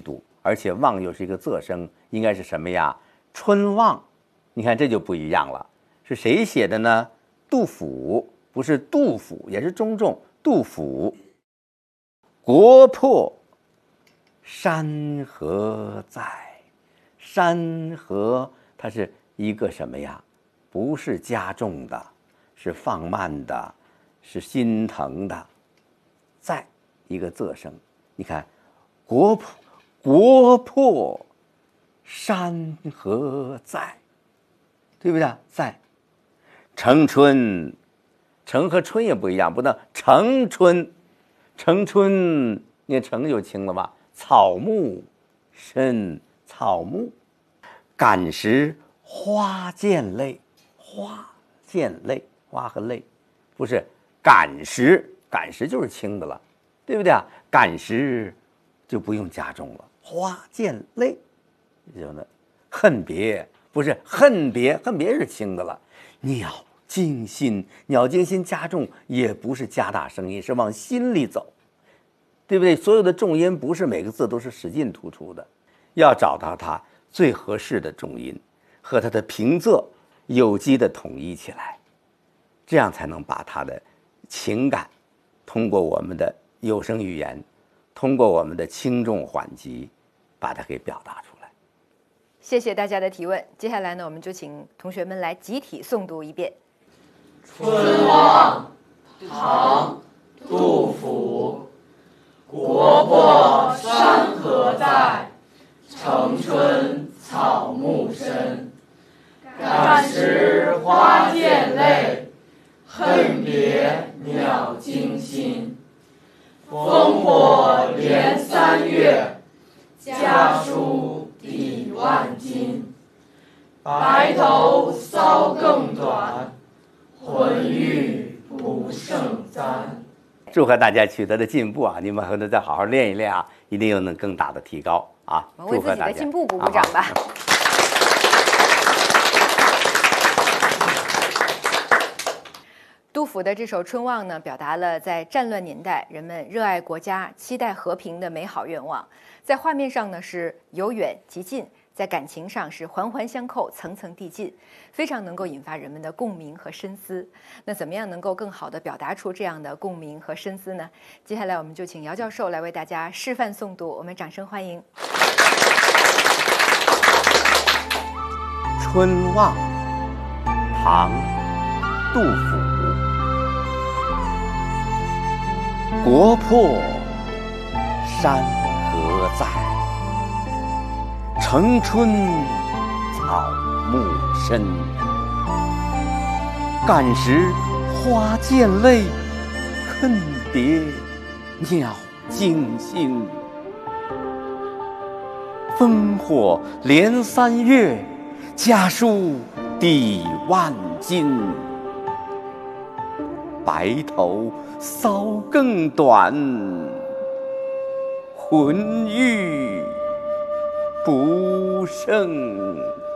度，而且望又是一个仄声，应该是什么呀？春望。你看这就不一样了，是谁写的呢？杜甫，不是杜甫，也是中仲，杜甫。国破山河在，山河它是一个什么呀？不是加重的，是放慢的，是心疼的，在一个仄声。你看，国破山河在，对不对？在。城春，城和春也不一样，不能城春，城春念城就轻了吧？草木深，草木。感时花溅泪，花溅泪，花和泪，不是感时，感时就是轻的了，对不对啊？感时就不用加重了，花溅泪，有呢。恨别不是恨别，恨别是轻的了。鸟惊心，鸟惊心加重也不是加大声音，是往心里走，对不对？所有的重音不是每个字都是使劲突出的，要找到它最合适的重音和它的平仄有机的统一起来，这样才能把它的情感通过我们的有声语言，通过我们的轻重缓急把它给表达出来。 谢谢大家的提问。接下来呢，我们就请同学们来集体诵读一遍。 春望，唐，杜甫。国破山河在，城春草木深。感时花溅泪，恨别鸟惊心。烽火连三月，家书抵万金。白头搔更短，浑欲不胜簪。 祝贺大家取得的进步啊！你们还能再好好练一练啊，一定又能更大的提高啊！ 我们为自己的进步鼓鼓掌吧。杜甫的这首《春望》呢，表达了在战乱年代人们热爱国家、期待和平的美好愿望。在画面上呢是由远及近，在感情上是环环相扣、层层递进，非常能够引发人们的共鸣和深思。那怎么样能够更好地表达出这样的共鸣和深思呢？接下来我们就请姚教授来为大家示范诵读，我们掌声欢迎。 春望，唐，杜甫。国破山河在，城春草木深。感时花溅泪，恨别鸟惊心。烽火连三月，家书抵万金。白头搔更短，浑欲不胜